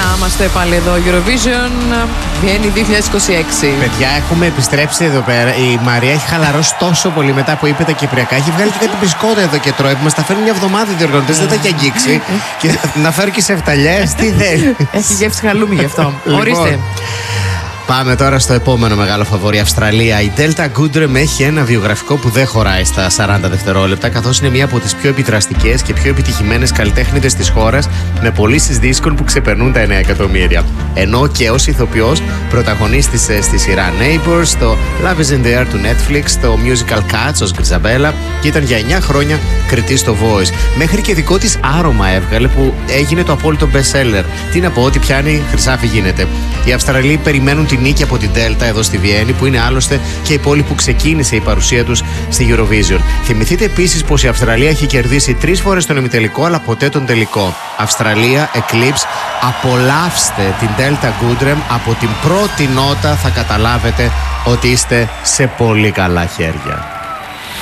είμαστε πάλι εδώ. Eurovision Βιέννη 2026. Παιδιά, έχουμε επιστρέψει εδώ πέρα. Η Μαρία έχει χαλαρώσει τόσο πολύ μετά που είπε τα κυπριακά. Έχει βγάλει και κάτι μπισκότα εδώ και τρώει. Που μας τα φέρνει μια εβδομάδα οι διοργανωτές. Δεν τα έχει αγγίξει. Και να φέρει και σε φταλιές. Τι θέλει. Έχει γεύση χαλούμι γι' αυτό. Λοιπόν, Ορίστε. Πάμε τώρα στο επόμενο μεγάλο φαβορί, Αυστραλία. Η Delta Goodrem έχει ένα βιογραφικό που δεν χωράει στα 40 δευτερόλεπτα, καθώς είναι μία από τις πιο επιδραστικές και πιο επιτυχημένες καλλιτέχνηδες της χώρας, με πωλήσεις δίσκων που ξεπερνούν τα 9 εκατομμύρια. Ενώ και ως ηθοποιός πρωταγωνίστησε στη σειρά Neighbours, το Love is in the Air του Netflix, το musical Cats ως Γκριζαμπέλα και ήταν για 9 χρόνια κριτή στο Voice. Μέχρι και δικό της άρωμα έβγαλε που έγινε το απόλυτο best seller. Τι να πω, ότι πιάνει χρυσάφι γίνεται. Οι Αυστραλοί περιμένουν τη νίκη από την Delta εδώ στη Βιέννη, που είναι άλλωστε και η πόλη που ξεκίνησε η παρουσία τους στη Eurovision. Θυμηθείτε επίσης πως η Αυστραλία έχει κερδίσει 3 φορές τον ημιτελικό, αλλά ποτέ τον τελικό. Αυστραλία, Eclipse, απολαύστε την Delta Goodrem. Από την πρώτη νότα θα καταλάβετε ότι είστε σε πολύ καλά χέρια.